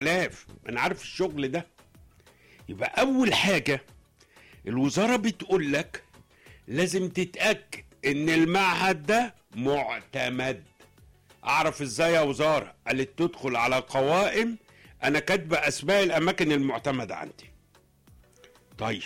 آلاف، أنا عارف الشغل ده. يبقى أول حاجة الوزارة بتقول لك لازم تتأكد إن المعهد ده معتمد. أعرف إزاي يا وزارة؟ قالت تدخل على قوائم أنا كاتبة أسماء الأماكن المعتمدة عندي. طيب،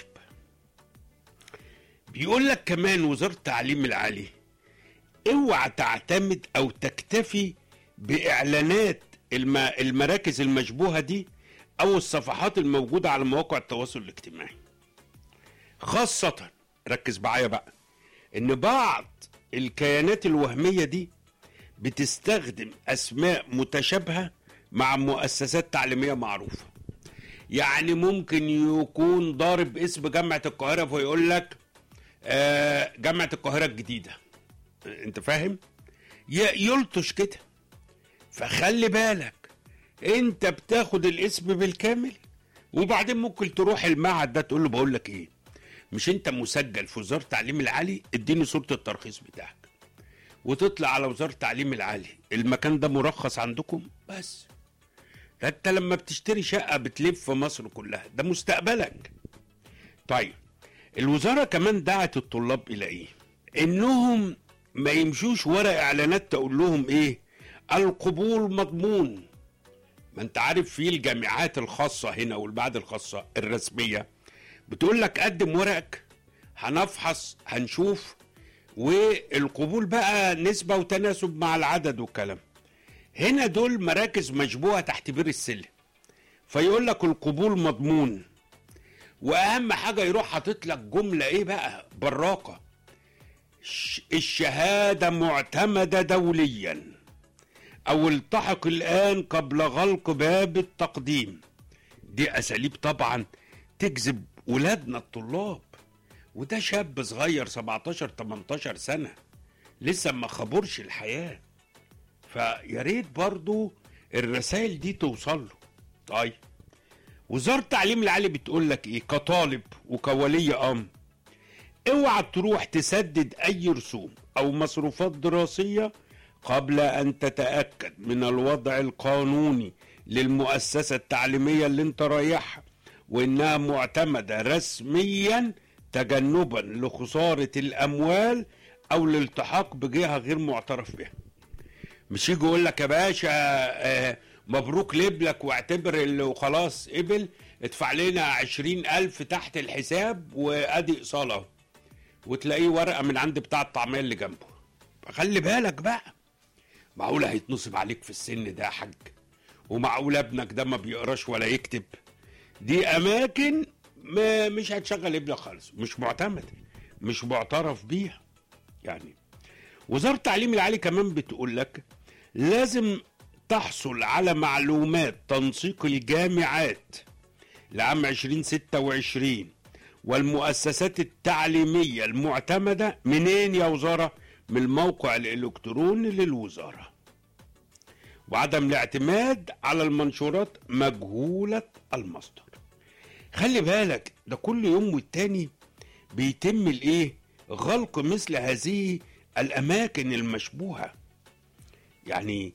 بيقول لك كمان وزارة التعليم العالي اوعى تعتمد أو تكتفي بإعلانات المراكز المشبوهة دي أو الصفحات الموجودة على مواقع التواصل الاجتماعي. خاصة ركز معايا بقى إن بعض الكيانات الوهمية دي بتستخدم أسماء متشابهة مع مؤسسات تعليمية معروفة. يعني ممكن يكون ضارب اسم جامعة القاهرة فيقول لك جامعة القاهرة الجديدة، انت فاهم؟ يلطش كده. فخلي بالك، انت بتاخد الاسم بالكامل وبعدين ممكن تروح المعهد ده تقول له بقول لك ايه، مش انت مسجل في وزارة التعليم العالي؟ اديني صورة الترخيص بتاعك. وتطلع على وزارة التعليم العالي، المكان ده مرخص عندكم؟ بس انت لما بتشتري شقة بتلف في مصر كلها، ده مستقبلك. طيب، الوزارة كمان دعت الطلاب الى ايه؟ انهم ما يمشوش ورا اعلانات تقول لهم ايه؟ القبول مضمون. ما انت عارف في الجامعات الخاصة هنا والبعد الخاصة الرسمية بتقول لك قدم ورقك هنفحص هنشوف، والقبول بقى نسبة وتناسب مع العدد والكلام. هنا دول مراكز مشبوهة تحت بير السلم، فيقول لك القبول مضمون، واهم حاجة يروح حاطط لك جملة ايه بقى براقة: الشهادة معتمدة دوليا، او التحق الان قبل غلق باب التقديم. دي اساليب طبعا تجذب ولادنا الطلاب، وده شاب صغير 17 18 سنة لسه ما خبرش الحياة، فيا ريت برضو الرسائل دي توصل له. طيب، وزارة التعليم العالي بتقول لك ايه كطالب وكولي امر؟ اوعى تروح تسدد اي رسوم او مصروفات دراسية قبل ان تتأكد من الوضع القانوني للمؤسسة التعليمية اللي انت رايحها وانها معتمدة رسميا، تجنبا لخسارة الاموال او الالتحاق بجهة غير معترف بها. مش يجي يقول لك يا باشا مبروك لبلك واعتبر اللي وخلاص قبل، ادفع لنا 20,000 تحت الحساب وادي ايصاله، وتلاقيه ورقة من عند بتاع الطعمية اللي جنبه. فخلي بالك بقى، معقولة هيتنصب عليك في السن ده يا حاج؟ ومعقولة ابنك ده ما بيقراش ولا يكتب؟ دي اماكن مش هتشغل ابنك خالص، مش معتمد، مش معترف بيها. يعني وزارة التعليم العالي كمان بتقول لك لازم تحصل على معلومات تنسيق الجامعات لعام 2026 والمؤسسات التعليمية المعتمدة. منين يا وزارة؟ من الموقع الإلكتروني للوزارة. وعدم الاعتماد على المنشورات مجهولة المصدر. خلي بالك، ده كل يوم والتاني بيتم الايه؟ غلق مثل هذه الاماكن المشبوهة. يعني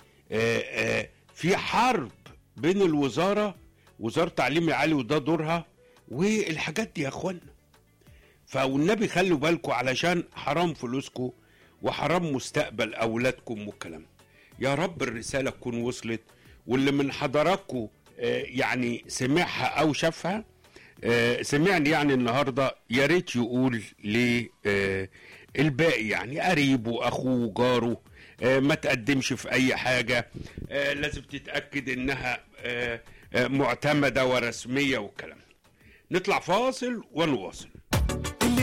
في حرب بين الوزارة، وزارة التعليم العالي وده دورها، والحاجات دي يا اخوانا. فالنبي خلوا بالكم علشان حرام فلوسكم وحرام مستقبل اولادكم والكلام. يا رب الرسالة تكون وصلت، واللي من حضراتكم يعني سمعها او شافها سمعني يعني النهارده، يا ريت يقول للباقي، يعني قريبه اخوه جاره، ما تقدمش في اي حاجه، لازم تتاكد انها معتمده ورسميه والكلام. نطلع فاصل ونواصل.